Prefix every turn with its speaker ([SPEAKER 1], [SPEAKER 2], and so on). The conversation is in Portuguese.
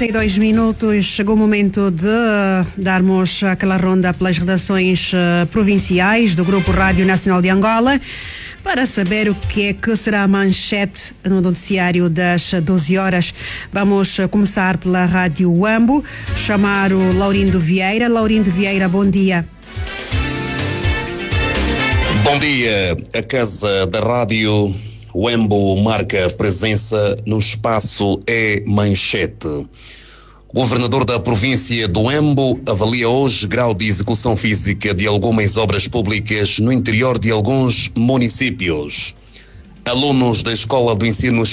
[SPEAKER 1] 8h32. Chegou o momento de darmos aquela ronda pelas redações provinciais do Grupo Rádio Nacional de Angola para saber o que é que será a manchete no noticiário das 12 horas. Vamos começar pela Rádio Wambo, chamar o Laurindo Vieira. Laurindo Vieira, bom dia.
[SPEAKER 2] Bom dia. A Casa da Rádio Wambo marca presença no espaço É Manchete. O governador da província do Wambo avalia hoje grau de execução física de algumas obras públicas no interior de alguns municípios. Alunos da Escola do Ensino